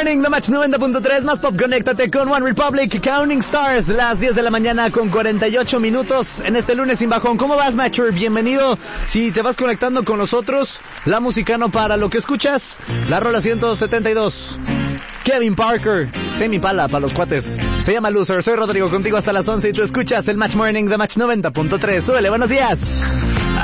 Morning, The Match 90.3, más pop, conéctate con One Republic, Counting Stars, las 10 de la mañana con 48 minutos en este lunes sin bajón. ¿Cómo vas, Matcher? Bienvenido. Si te vas conectando con nosotros, la música no para, lo que escuchas, la rola 172. Kevin Parker, Semi Pala para los cuates. Se llama Loser. Soy Rodrigo, contigo hasta las 11 y tú escuchas el Match Morning, The Match 90.3. Súbele, buenos días.